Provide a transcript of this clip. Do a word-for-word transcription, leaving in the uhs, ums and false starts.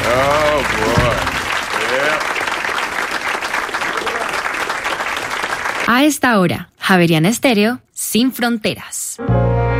Oh, boy. Yeah. A esta hora, Javeriana Estéreo, sin fronteras.